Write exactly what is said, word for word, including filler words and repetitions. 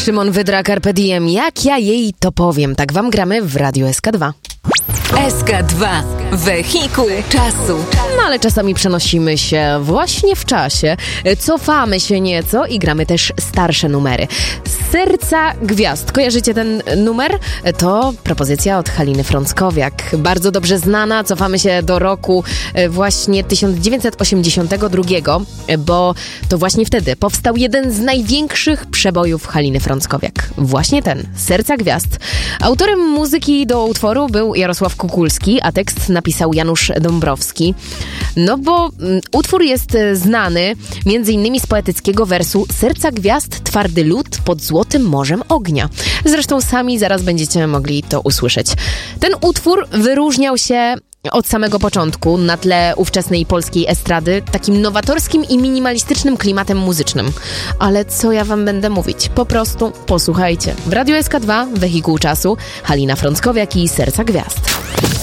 Szymon Wydra, Carpe Diem. Jak ja jej to powiem? Tak wam gramy w Radiu S K dwa. S K dwa. Wehikuł czasu. No ale czasami przenosimy się właśnie w czasie, cofamy się nieco i gramy też starsze numery. Serca Gwiazd. Kojarzycie ten numer? To propozycja od Haliny Frąckowiak. Bardzo dobrze znana. Cofamy się do roku właśnie tysiąc dziewięćset osiemdziesiątego drugiego, bo to właśnie wtedy powstał jeden z największych przebojów Haliny Frąckowiak. Właśnie ten, Serca Gwiazd. Autorem muzyki do utworu był Jarosław Kukulski, a tekst napisał Janusz Dąbrowski. No bo mm, utwór jest znany między innymi z poetyckiego wersu Serca Gwiazd, twardy lód pod złotym morzem ognia. Zresztą sami zaraz będziecie mogli to usłyszeć. Ten utwór wyróżniał się od samego początku na tle ówczesnej polskiej estrady takim nowatorskim i minimalistycznym klimatem muzycznym. Ale co ja wam będę mówić? Po prostu posłuchajcie. W Radiu S K dwa, Wehikuł czasu, Halina Frąckowiak i Serca Gwiazd.